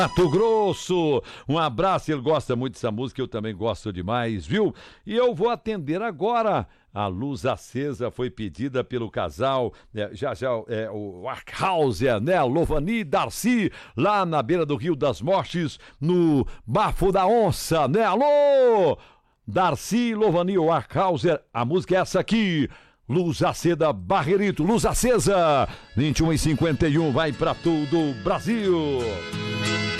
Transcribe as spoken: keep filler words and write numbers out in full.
Mato Grosso, um abraço, ele gosta muito dessa música, eu também gosto demais, viu? E eu vou atender agora. A luz acesa foi pedida pelo casal, é, já já é, o Arkhauser, né? Lovani e Darcy, lá na beira do Rio das Mortes, no Bafo da Onça, né? Alô! Darcy, Lovani e Arkhauser, a música é essa aqui. Luz acesa, Barreirito, luz acesa, vinte e uma e cinquenta e um, vai pra todo o Brasil.